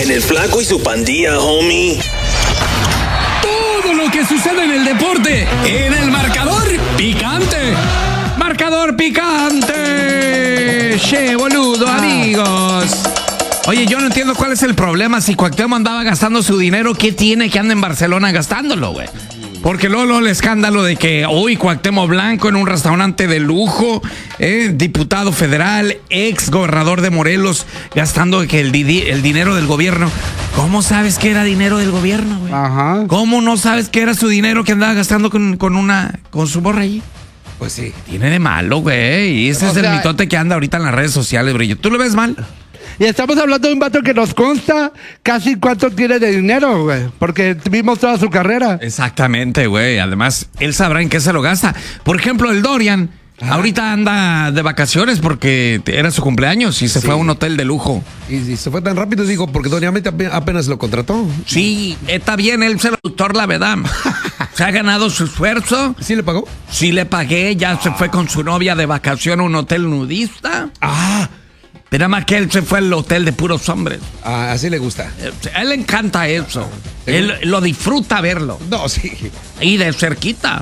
En el Flaco y su pandilla, homie. Todo lo que sucede en el deporte, en el marcador picante. Marcador picante. Che, boludo, amigos. Oye, yo no entiendo cuál es el problema. Si Cuauhtémoc andaba gastando su dinero, ¿qué tiene que anda en Barcelona gastándolo, güey? Porque luego el escándalo de que hoy Cuauhtémoc Blanco en un restaurante de lujo, diputado federal, ex gobernador de Morelos, gastando que el dinero del gobierno. ¿Cómo sabes que era dinero del gobierno, güey? Ajá. ¿Cómo no sabes que era su dinero que andaba gastando con su morra allí? Pues sí. Tiene de malo, güey. Y ese es el mitote que anda ahorita en las redes sociales, Brillo. ¿Tú lo ves mal? Y estamos hablando de un vato que nos consta casi cuánto tiene de dinero, güey. Porque vimos toda su carrera. Exactamente, güey. Además, él sabrá en qué se lo gasta. Por ejemplo, el Dorian ahorita anda de vacaciones porque era su cumpleaños y se fue a un hotel de lujo. Y se fue tan rápido, digo, porque Don Yamete apenas lo contrató. Sí, está bien, él se lo doctor la verdad. Se ha ganado su esfuerzo. ¿Sí le pagó? Sí le pagué, ya se fue con su novia de vacación a un hotel nudista. Pero nada más que él se fue al hotel de puros hombres. Así le gusta. A él le encanta eso. Él lo disfruta verlo. No, sí. Y de cerquita.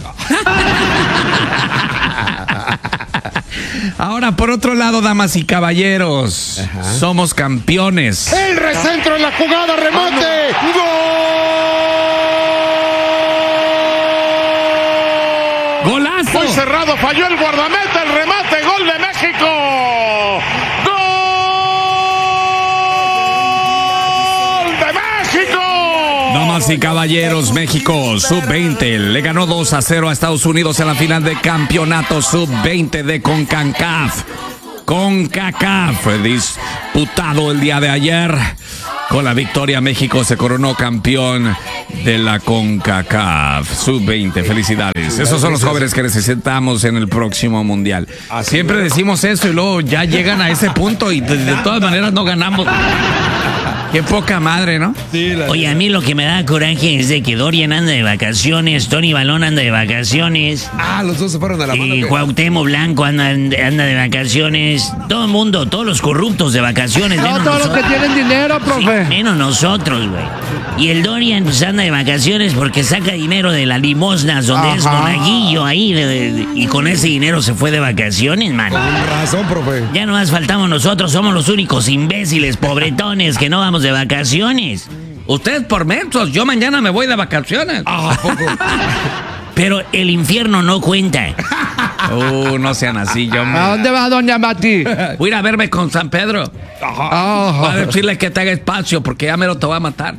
Ahora, por otro lado, damas y caballeros, somos campeones. El recentro en la jugada, remate. ¡Gol! ¡Golazo! Muy cerrado, falló el guardameta, el remate, gol de México. Damas y caballeros, México sub-20 le ganó 2-0 a Estados Unidos en la final de campeonato sub-20 de CONCACAF. Fue disputado el día de ayer. Con la victoria, México se coronó campeón de la CONCACAF sub-20. Felicidades. Esos son los jóvenes que necesitamos en el próximo mundial. Siempre decimos eso y luego ya llegan a ese punto y de todas maneras no ganamos. Qué poca madre, ¿no? Sí, Oye, a mí lo que me da coraje es de que Dorian anda de vacaciones, Tony Balón anda de vacaciones. Los dos se fueron a la mano. Y Cuauhtémoc Blanco anda de vacaciones. Todo el mundo, todos los corruptos de vacaciones. No, menos todos los que nosotros. tienen dinero, profe. Sí, menos nosotros, güey. Y el Dorian pues anda de vacaciones porque saca dinero de las limosnas donde es monaguillo ahí. Y con ese dinero se fue de vacaciones, man. Con razón, profe. Ya no más faltamos nosotros, somos los únicos imbéciles, pobretones, que no vamos de vacaciones. Ustedes por mensos, yo mañana me voy de vacaciones. ¿A poco? Pero el infierno no cuenta. No sean así, yo ¿A dónde va doña Mati? voy a ir a verme con San Pedro. Voy a decirle que te haga espacio porque ya me lo te va a matar.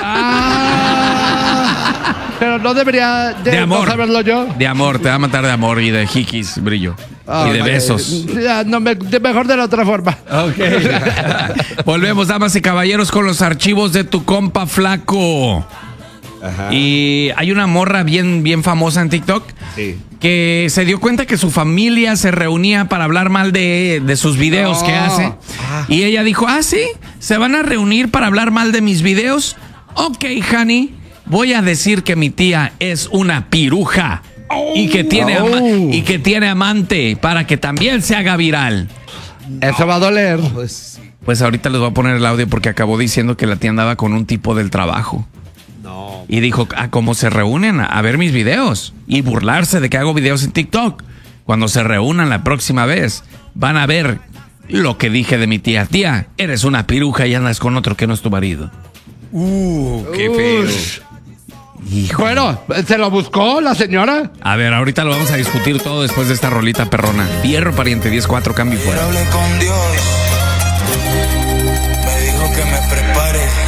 Pero no debería De amor. no saberlo yo. De amor, te va a matar de amor y de jiquis, Brillo. Y de besos. Ya, no, mejor de la otra forma. Volvemos, damas y caballeros, con los archivos de tu compa Flaco. Y hay una morra bien famosa en TikTok que se dio cuenta que su familia se reunía para hablar mal de sus videos que hace. Y ella dijo, sí, ¿se van a reunir para hablar mal de mis videos? Ok, honey, voy a decir que mi tía es una piruja y que tiene amante para que también se haga viral. Eso va a doler. Pues ahorita les voy a poner el audio porque acabó diciendo que la tía andaba con un tipo del trabajo. Y dijo, ¿cómo se reúnen a ver mis videos? Y burlarse de que hago videos en TikTok. Cuando se reúnan la próxima vez, van a ver lo que dije de mi tía. Tía, eres una piruja y andas con otro que no es tu marido. Qué feo. Hijo. Bueno, ¿se lo buscó la señora? A ver, ahorita lo vamos a discutir todo después de esta rolita perrona. Fierro pariente, 10-4, cambio y fuera. Hablé con Dios, me dijo que me prepare